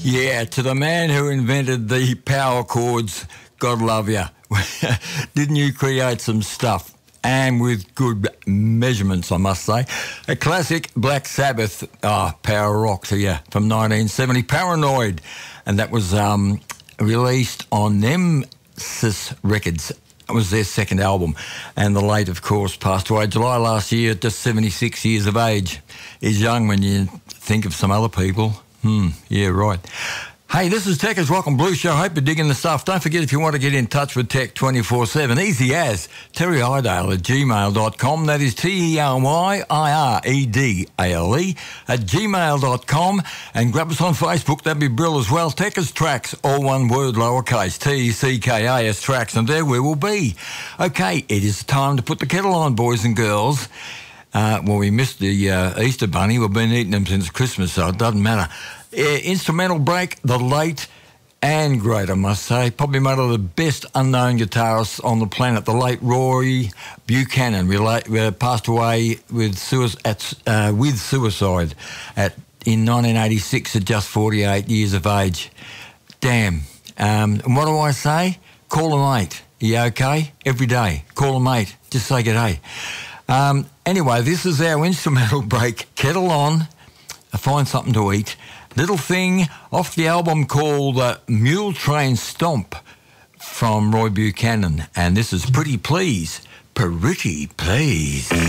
Yeah, to the man who invented the power chords, God love you. Didn't you create some stuff? And with good measurements, I must say. A classic Black Sabbath power rock to you from 1970, Paranoid. And that was released on Nemesis Records. It was their second album. And the late, of course, passed away July last year at just 76 years of age. He's young when you think of some other people. Yeah, right. Hey, this is Tech's Rock and Blues Show. Hope you're digging the stuff. Don't forget, if you want to get in touch with Tech 24/7, easy as Terry Idale at gmail.com. That is TERYIREDALE at gmail.com. And grab us on Facebook. That'd be Brill as well. Tech's Tracks, all one word, lowercase, TECKAS Tracks. And there we will be. Okay, it is time to put the kettle on, boys and girls. Well, we missed the Easter Bunny. We've been eating them since Christmas, so it doesn't matter. Instrumental break, the late and great, I must say, probably one of the best unknown guitarists on the planet, the late Roy Buchanan, passed away with suicide in 1986 at just 48 years of age. Damn. And what do I say? Call a mate. Are you okay? Every day. Call a mate. Just say g'day. Anyway, this is our instrumental break. Kettle on. Find something to eat. Little thing off the album called Mule Train Stomp from Roy Buchanan. And this is Pretty Please. Pretty Please.